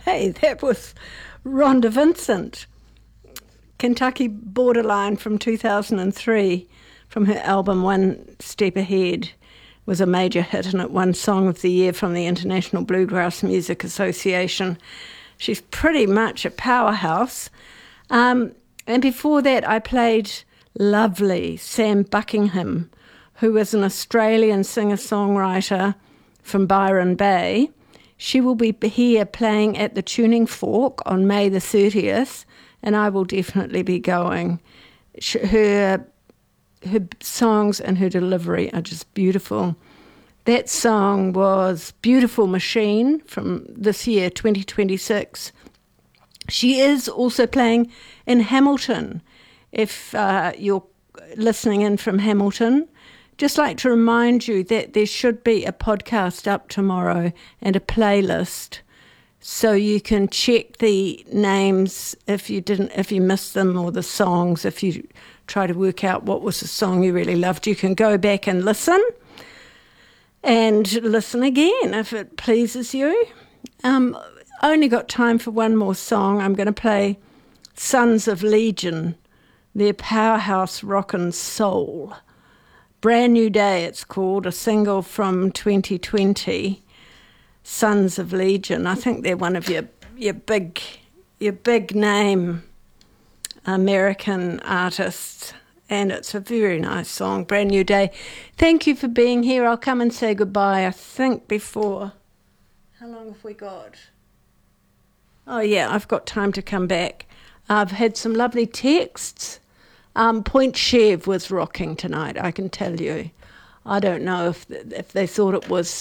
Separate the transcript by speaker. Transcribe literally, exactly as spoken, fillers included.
Speaker 1: Hey, that was Rhonda Vincent, Kentucky Borderline from two thousand three, from her album One Step Ahead. Was a major hit and it won Song of the Year from the International Bluegrass Music Association. She's pretty much a powerhouse. Um, and before that, I played lovely Sam Buckingham, who is an Australian singer-songwriter from Byron Bay. She will be here playing at the Tuning Fork on May the thirtieth, and I will definitely be going. Her, her songs and her delivery are just beautiful. That song was Beautiful Machine from this year, twenty twenty-six. She is also playing in Hamilton. If uh, you're listening in from Hamilton, just like to remind you that there should be a podcast up tomorrow and a playlist, so you can check the names if you didn't, if you missed them, or the songs. If you try to work out what was the song you really loved, you can go back and listen, and listen again if it pleases you. Um, only got time for one more song. I'm going to play Sons of Legion, their powerhouse rock and soul. Brand New Day, it's called, a single from twenty twenty, Sons of Legion. I think they're one of your your big your big name American artists, and it's a very nice song, Brand New Day. Thank you for being here. I'll come and say goodbye, I think, before... How long have we got? Oh, yeah, I've got time to come back. I've had some lovely texts. Um, Point Chev was rocking tonight, I can tell you. I don't know if if they thought it was